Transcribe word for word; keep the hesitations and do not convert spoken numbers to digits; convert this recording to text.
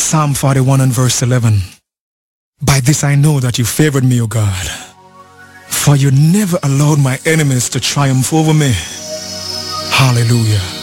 Psalm forty-one and verse eleven. By this I know that you favored me, O God, for you never allowed my enemies to triumph over me. Hallelujah.